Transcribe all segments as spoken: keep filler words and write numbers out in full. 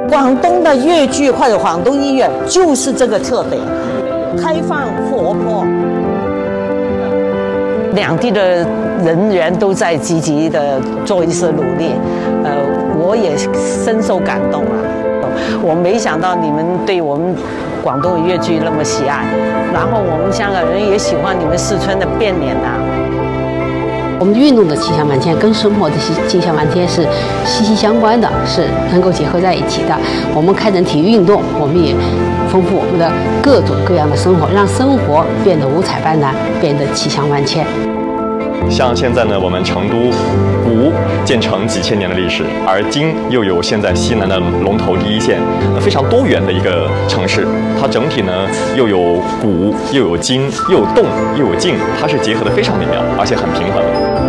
广东的粤剧或者广东音乐就是这个特点，开放活泼。两地的人员都在积极的做一些努力，呃，我也深受感动啊。我没想到你们对我们广东的粤剧那么喜爱，然后我们香港人也喜欢你们四川的变脸啊。 我们运动的气象万千跟生活的气象万千是息息相关的，是能够结合在一起的。我们开展体育运动，我们也丰富我们的各种各样的生活，让生活变得五彩斑斓，变得气象万千。 像现在呢，我们成都古建成几千年的历史，而今又有现在西南的龙头第一线，非常多元的一个城市。它整体呢又有古，又有今，又有动，又有静，它是结合的非常美妙，而且很平衡。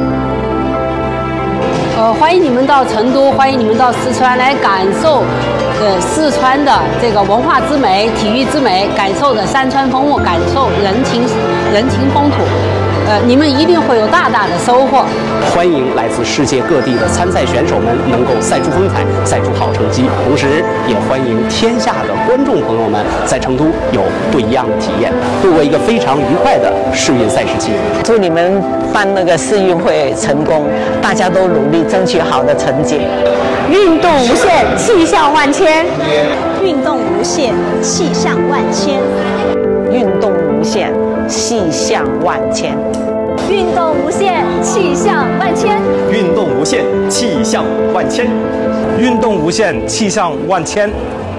呃，欢迎你们到成都，欢迎你们到四川来感受，呃，四川的这个文化之美、体育之美，感受的山川风物，感受人情人情风土。呃，你们一定会有大大的收获。 欢迎来自世界各地的参赛选手们能够赛出风采，赛出好成绩，同时也欢迎天下的观众朋友们在成都有不一样的体验，度过一个非常愉快的世运赛事期。 祝你们办那个世运会成功，大家都努力争取好的成绩。 运动无限，气象万千。 运动无限，气象万千。 运动无限，气象万千。 运动无限，气象万千。 运动无限，气象万千。 运动无限，气象万千。